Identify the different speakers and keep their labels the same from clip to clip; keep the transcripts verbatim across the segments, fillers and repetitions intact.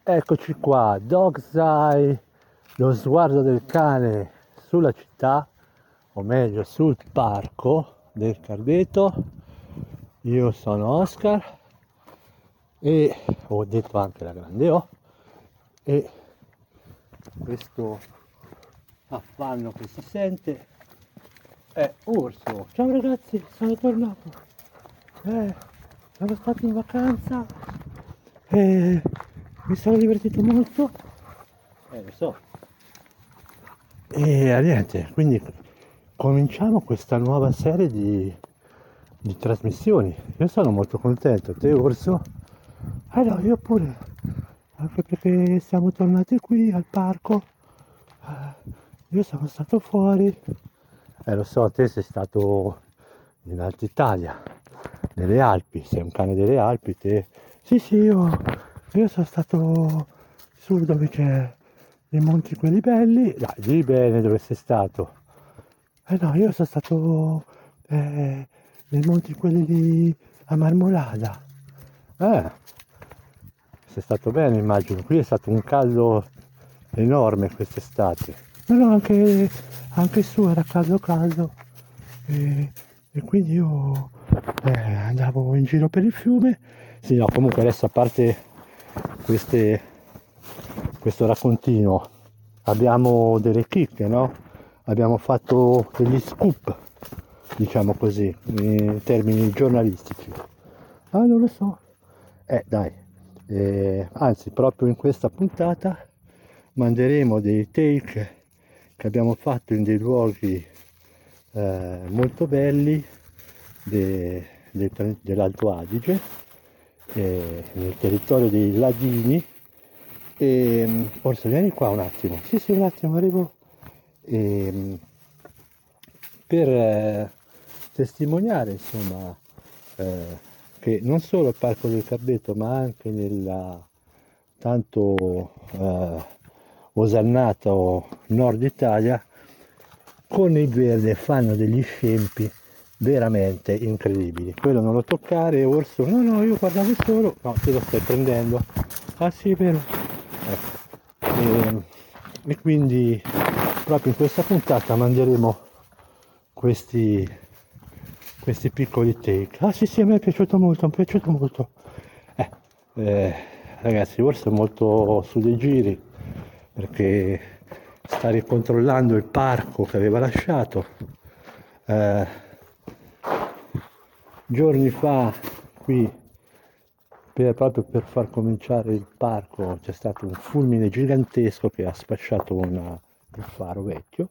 Speaker 1: Eccoci qua, Dog's Eye, lo sguardo del cane sulla città, o meglio sul parco del Cardeto. Io sono Oscar e ho detto anche la grande O, e questo affanno che si sente è Urso. Ciao ragazzi, sono tornato, eh, sono stato in vacanza e mi sono divertito molto, eh lo so. E niente, quindi cominciamo questa nuova serie di, di trasmissioni. Io sono molto contento, te Orso? Eh no, io pure, anche perché siamo tornati qui al parco. Eh, io sono stato fuori. Eh lo so, te sei stato in Alta Italia, nelle Alpi, sei un cane delle Alpi, te. Sì, sì, io, io sono stato su dove c'è i monti quelli belli. Dai, di bene dove sei stato. Eh no, io sono stato eh, nei monti quelli di a Marmolada. Eh, sei stato bene immagino, qui è stato un caldo enorme quest'estate. No, no, anche, anche su era caldo caldo. E, e quindi io eh, andavo in giro per il fiume. Sì, no, comunque adesso a parte queste, questo raccontino, abbiamo delle chicche, no? Abbiamo fatto degli scoop, diciamo così, in termini giornalistici. Ah, non lo so. Eh, dai, eh, anzi, proprio in questa puntata manderemo dei take che abbiamo fatto in dei luoghi eh, molto belli de, de, dell'Alto Adige, eh, nel territorio dei Ladini. E forse vieni qua un attimo, sì sì un attimo arrivo, e, per eh, testimoniare insomma eh, che non solo al Parco del Cardeto ma anche nella tanto eh, osannato nord Italia con il verde fanno degli scempi veramente incredibili. Quello non lo toccare, Orso, no no, io guardavo solo, no, te lo stai prendendo, ah sì, vero, ecco. e, e quindi proprio in questa puntata manderemo questi questi piccoli take. Ah sì sì, a me è piaciuto molto, mi è piaciuto molto. Eh, eh, ragazzi, Orso è molto su dei giri perché sta ricontrollando il parco che aveva lasciato. Eh, giorni fa qui, per, proprio per far cominciare il parco, c'è stato un fulmine gigantesco che ha sfasciato una, il faro vecchio,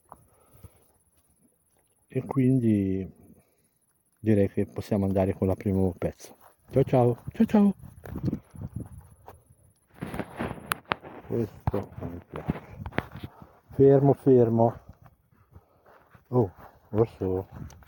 Speaker 1: e quindi direi che possiamo andare con il primo pezzo. Ciao ciao, ciao ciao. Questo non mi piace. Fermo, fermo. Oh, orso.